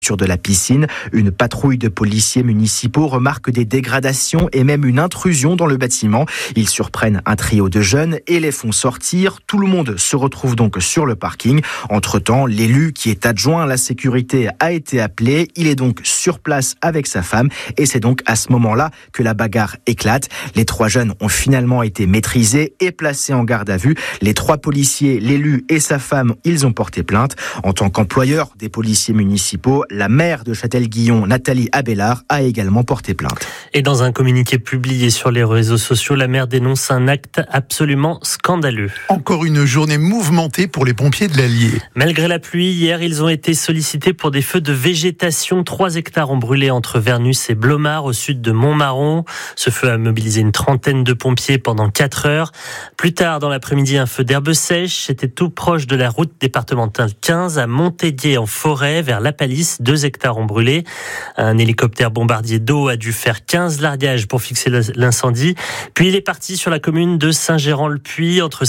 l'ouverture de la piscine. Une patrouille de policiers municipaux remarque des dégradations et même une intrusion dans le bâtiment. Ils surprennent un trio de jeunes et les font sortir. Tout le monde se retrouve donc sur le parking. Entre-temps, l'élu qui est adjoint à la sécurité a été appelé. Il est donc sur place avec sa femme et c'est donc à ce moment-là que la bagarre éclate. Les 3 jeunes ont finalement été maîtrisés et placés en garde à vue. Les 3 policiers, l'élu et sa femme, ils ont porté plainte. En tant qu'employeur des policiers municipaux, la maire de Châtel-Guyon, Nathalie Abélard, a également porté plainte. Et dans un communiqué publié sur les réseaux sociaux, la maire dénonce un acte absolument scandaleux. Encore une journée mouvementée pour les pompiers de l'Allier. Malgré la pluie, hier, ils ont été sollicités pour des feux de végétation. 3 hectares ont brûlé entre Vernus et Blomard, au sud de Montmaron. Ce feu a mobilisé une trentaine de pompiers pendant 4 heures. Plus tard, dans l'après-midi, un feu d'herbe sèche. C'était tout proche de la route départementale 15 à Montaidier en forêt, vers La Palisse. 2 hectares ont brûlé. Un hélicoptère bombardier d'eau a dû faire 15 largages pour fixer l'incendie. Puis il est parti sur la commune de Saint-Gérand-le-Puy, entre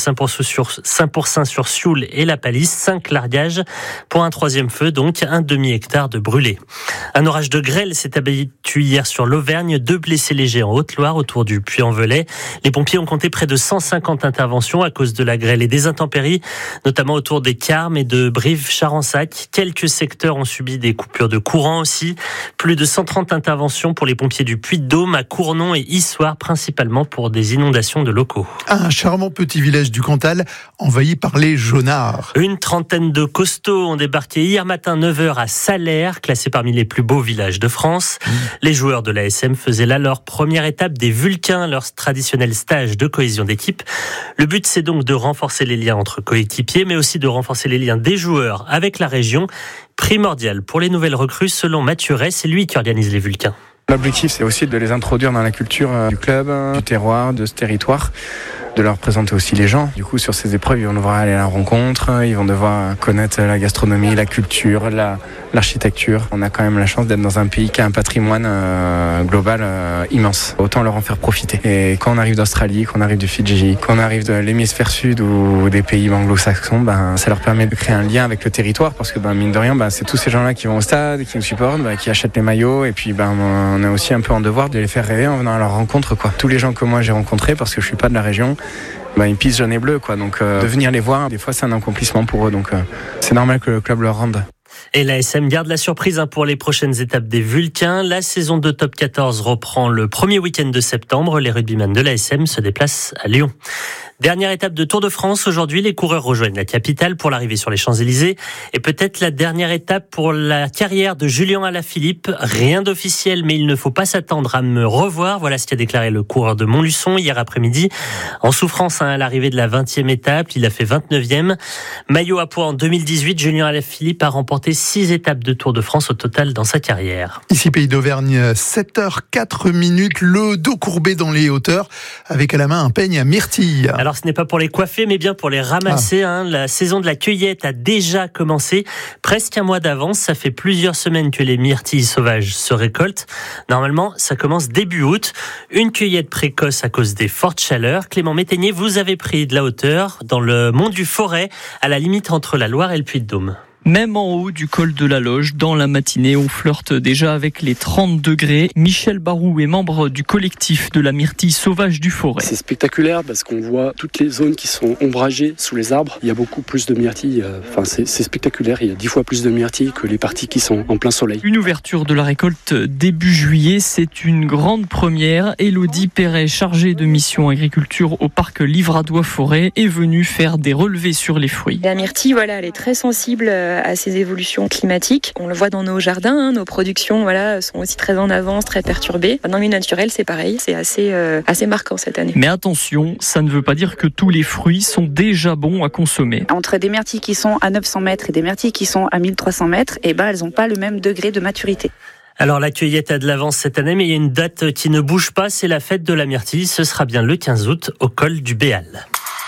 Saint-Pourçain-sur-Sioule et La Palisse. 5 largages pour un 3e feu, donc un demi-hectare de brûlé. Un orage de grêle s'est abattu hier sur l'Auvergne. 2 blessés légers en Haute-Loire, autour du Puy-en-Velay. Les pompiers ont compté près de 150 interventions à cause de la grêle et des intempéries, notamment autour des Carmes et de Brive-Charensac. Quelques secteurs ont subi des coupures de courant aussi. Plus de 130 interventions pour les pompiers du Puy-de-Dôme, à Cournon et Issoire, principalement pour des inondations de locaux. Un charmant petit village du Cantal envahi par les jaunards. Une trentaine de costauds ont débarqué hier matin 9h à Salaire, classé parmi les plus beaux villages de France. Les joueurs de l'ASM faisaient là leur première étape des Vulcains, leur traditionnel stage de cohésion d'équipe. Le but, c'est donc de renforcer les liens entre coéquipiers, mais aussi de renforcer les liens des joueurs avec la région. Primordial pour les nouvelles recrues, selon Mathuret, c'est lui qui organise les Vulcains. L'objectif, c'est aussi de les introduire dans la culture du club, du terroir, de ce territoire, de leur présenter aussi les gens. Du coup, sur ces épreuves, ils vont devoir aller à la rencontre, ils vont devoir connaître la gastronomie, la culture, l'architecture. On a quand même la chance d'être dans un pays qui a un patrimoine global immense. Autant leur en faire profiter. Et quand on arrive d'Australie, qu'on arrive du Fidji, qu'on arrive de l'hémisphère sud ou des pays anglo-saxons, ça leur permet de créer un lien avec le territoire parce que mine de rien, c'est tous ces gens-là qui vont au stade, qui nous supportent, qui achètent les maillots et puis on est aussi un peu en devoir de les faire rêver en venant à leur rencontre, quoi. Tous les gens que moi j'ai rencontrés, parce que je suis pas de la région, ils pissent jaune et bleu, quoi. Donc de venir les voir, des fois c'est un accomplissement pour eux, donc c'est normal que le club leur rende. Et l'ASM garde la surprise pour les prochaines étapes des Vulcains. La saison de Top 14 reprend le premier week-end de septembre. Les rugbymen de l'ASM se déplacent à Lyon. Dernière étape de Tour de France. Aujourd'hui, les coureurs rejoignent la capitale pour l'arrivée sur les Champs-Élysées. Et peut-être la dernière étape pour la carrière de Julien Alaphilippe. Rien d'officiel, mais il ne faut pas s'attendre à me revoir. Voilà ce qu'a déclaré le coureur de Montluçon hier après-midi. En souffrance à l'arrivée de la 20e étape, il a fait 29e. Maillot à poids en 2018, Julien Alaphilippe a remporté 6 étapes de Tour de France au total dans sa carrière. Ici, Pays d'Auvergne, 7h04, le dos courbé dans les hauteurs, avec à la main un peigne à myrtille. Alors ce n'est pas pour les coiffer, mais bien pour les ramasser. La saison de la cueillette a déjà commencé. Presque un mois d'avance, ça fait plusieurs semaines que les myrtilles sauvages se récoltent. Normalement, ça commence début août. Une cueillette précoce à cause des fortes chaleurs. Clément Métainier, vous avez pris de la hauteur dans le mont du Forêt, à la limite entre la Loire et le Puy-de-Dôme. Même en haut du col de la Loge, dans la matinée, on flirte déjà avec les 30 degrés. Michel Barou est membre du collectif de la myrtille sauvage du Forêt. C'est spectaculaire parce qu'on voit toutes les zones qui sont ombragées sous les arbres. Il y a beaucoup plus de myrtilles. C'est spectaculaire. Il y a 10 fois plus de myrtilles que les parties qui sont en plein soleil. Une ouverture de la récolte début juillet, c'est une grande première. Élodie Perret, chargée de mission agriculture au parc Livradois-Forêt, est venue faire des relevés sur les fruits. La myrtille, elle est très sensible à ces évolutions climatiques. On le voit dans nos jardins, nos productions sont aussi très en avance, très perturbées. Dans le milieu naturel, c'est pareil, c'est assez marquant cette année. Mais attention, ça ne veut pas dire que tous les fruits sont déjà bons à consommer. Entre des myrtilles qui sont à 900 mètres et des myrtilles qui sont à 1300 mètres, elles n'ont pas le même degré de maturité. Alors la cueillette a de l'avance cette année, mais il y a une date qui ne bouge pas, c'est la fête de la myrtille. Ce sera bien le 15 août au col du Béal.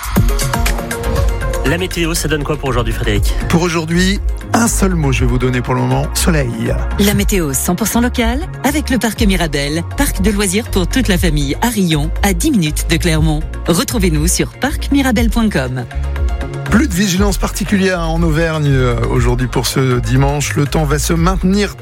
La météo, ça donne quoi pour aujourd'hui, Frédéric ? Pour aujourd'hui, un seul mot je vais vous donner pour le moment, soleil. La météo 100% locale avec le parc Mirabel, parc de loisirs pour toute la famille à Rion, à 10 minutes de Clermont. Retrouvez-nous sur parcmirabel.com. Plus de vigilance particulière en Auvergne aujourd'hui pour ce dimanche. Le temps va se maintenir